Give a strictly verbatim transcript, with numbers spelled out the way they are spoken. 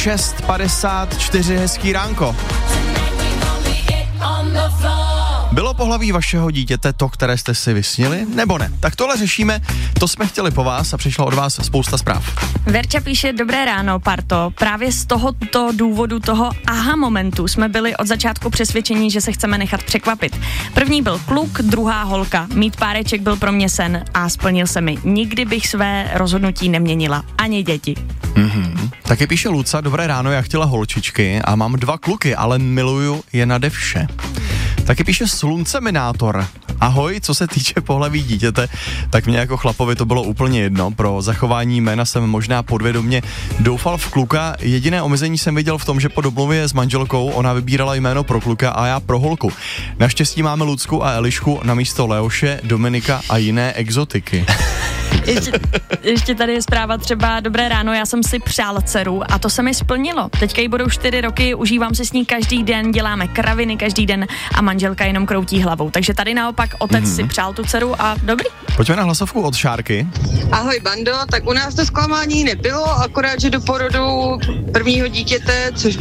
šest padesát čtyři, hezký ránko. Bylo pohlaví vašeho dítěte to, které jste si vysnili, nebo ne? Tak tohle řešíme, to jsme chtěli po vás a přišlo od vás spousta zpráv. Verča píše, dobré ráno, parto. Právě z tohoto důvodu, toho aha momentu, jsme byli od začátku přesvědčení, že se chceme nechat překvapit. První byl kluk, druhá holka. Mít páreček byl pro mě sen a splnil se mi. Nikdy bych své rozhodnutí neměnila. Ani děti. Mm-hmm. Taky píše Luca, dobré ráno, já chtěla holčičky a mám dva kluky, ale miluju je nade vše. Taky píše Slunceminátor. Ahoj, co se týče pohlaví dítěte, tak mě jako chlapovi to bylo úplně jedno. Pro zachování jména jsem možná podvědomě doufal v kluka. Jediné omezení jsem viděl v tom, že po domluvě s manželkou ona vybírala jméno pro kluka a já pro holku. Naštěstí máme Lucku a Elišku namísto Leoše, Dominika a jiné exotiky. Ještě, ještě tady je zpráva třeba, dobré ráno, já jsem si přál dceru a to se mi splnilo. Teďka jí budou čtyři roky, užívám si s ní každý den, děláme kraviny každý den a manželka jenom kroutí hlavou. Takže tady naopak otec mm-hmm. si přál tu dceru a dobrý. Pojďme na hlasovku od Šárky. Ahoj bando, tak u nás to zklamání nebylo, akorát, že do porodu prvního dítěte, což